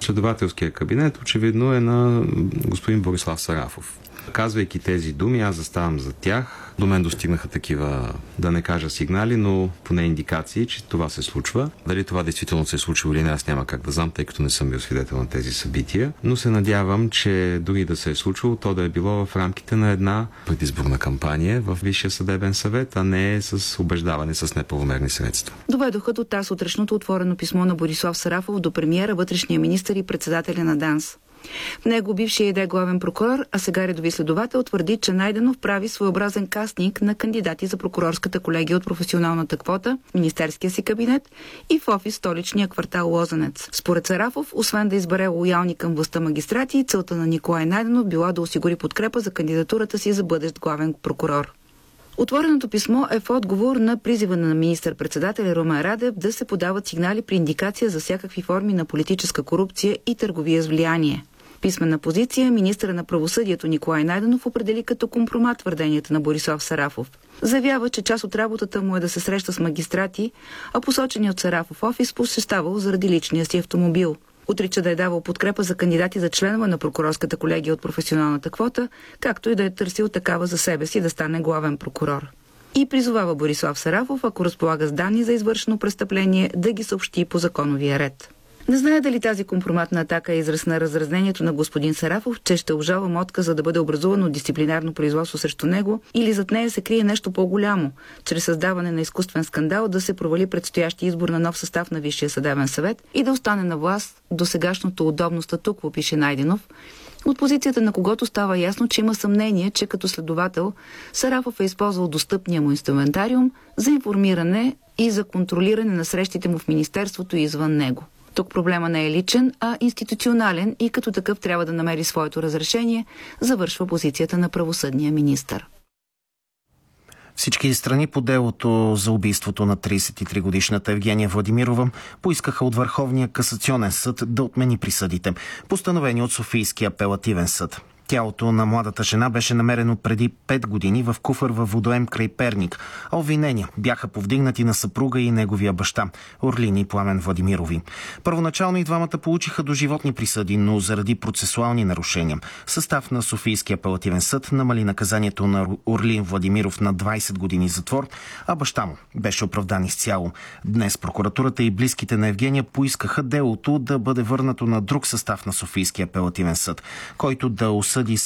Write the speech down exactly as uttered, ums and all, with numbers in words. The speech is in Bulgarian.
следователския кабинет очевидно е на господин Борислав Сарафов. Казвайки тези думи, аз заставам за тях. До мен достигнаха такива, да не кажа сигнали, но поне индикации, че това се случва. Дали това действително се е случило или не, аз няма как да знам, тъй като не съм бил свидетел на тези събития. Но се надявам, че дори да се е случило, то да е било в рамките на една предизборна кампания в Висшия съдебен съвет, а не с убеждаване с неправомерни средства. Доведоха до тази сутрешното отворено писмо на Борислав Сарафов до премиера, вътрешния министър и председателя на ДАНС. В него бившият иде главен прокурор, а сега редови следовател, твърди, че Найденов прави своеобразен кастинг на кандидати за прокурорската колегия от професионалната квота, министерския си кабинет и в офис столичния квартал Лозенец. Според Сарафов, освен да избере лоялни към властта магистрати, целта на Николай Найденов била да осигури подкрепа за кандидатурата си за бъдещ главен прокурор. Отвореното писмо е в отговор на призива на министър-председателя Румен Радев да се подават сигнали при индикация за всякакви форми на политическа корупция и търговия с влияние. Писмена позиция министъра на правосъдието Николай Найденов определи като компромат твърденията на Борислав Сарафов. Заявява, че част от работата му е да се среща с магистрати, а посоченият от Сарафов офис посещавал заради личния си автомобил. Отрича да е давал подкрепа за кандидати за членове на прокурорската колегия от професионалната квота, както и да е търсил такава за себе си да стане главен прокурор. И призовава Борислав Сарафов, ако разполага с данни за извършено престъпление, да ги съобщи по законовия ред. Не знае дали тази компроматна атака е израз на разразнението на господин Сарафов, че ще обжалвам отказа да бъде образувано дисциплинарно производство срещу него, или зад нея се крие нещо по-голямо, чрез създаване на изкуствен скандал да се провали предстоящи избор на нов състав на Висшия съдебен съвет и да остане на власт до сегашното удобно статукво, пише Найденов. От позицията на когото става ясно, че има съмнение, че като следовател Сарафов е използвал достъпния му инструментариум за информиране и за контролиране на срещите му в министерството и извън него. Тук проблема не е личен, а институционален и като такъв трябва да намери своето разрешение, завършва позицията на правосъдния министър. Всички страни по делото за убийството на тридесет и три годишната Евгения Владимирова поискаха от Върховния касационен съд да отмени присъдите, постановени от Софийския апелативен съд. Тялото на младата жена беше намерено преди пет години в куфър във водоем край Перник, а обвинения бяха повдигнати на съпруга и неговия баща, Орлин и Пламен Владимирови. Първоначално и двамата получиха доживотни присъди, но заради процесуални нарушения състав на Софийския апелативен съд намали наказанието на Орлин Владимиров на двадесет години затвор, а баща му беше оправдан изцяло. Днес прокуратурата и близките на Евгения поискаха делото да бъде върнато на друг състав на Софийския апелативен съд, който да осъди